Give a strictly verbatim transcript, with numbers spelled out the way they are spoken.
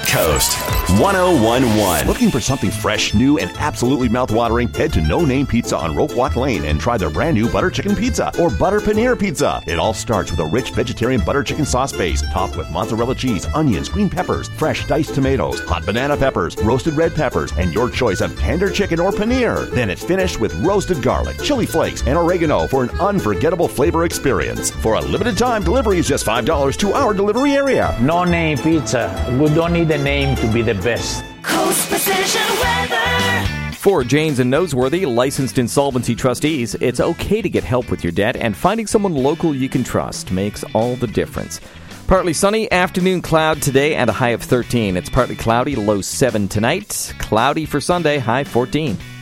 Coast one oh one point one. Looking for something fresh, new, and absolutely mouthwatering? Head to No Name Pizza on Roquewalk Lane and try their brand new butter chicken pizza or butter paneer pizza. It all starts with a rich vegetarian butter chicken sauce base topped with mozzarella cheese, onions, green peppers, fresh diced tomatoes, hot banana peppers, roasted red peppers, and your choice of tender chicken or paneer. Then it's finished with roasted garlic, chili flakes, and oregano for an unforgettable flavor experience. For a limited time, delivery is just five dollars to our delivery area. No Name Pizza. We don't need a name to be the best. Coast Precision Weather. For Janes and Noseworthy, licensed insolvency trustees, it's okay to get help with your debt, and finding someone local you can trust makes all the difference. Partly sunny, afternoon cloud today, and a high of thirteen. It's partly cloudy, low seven tonight. Cloudy for Sunday, high fourteen.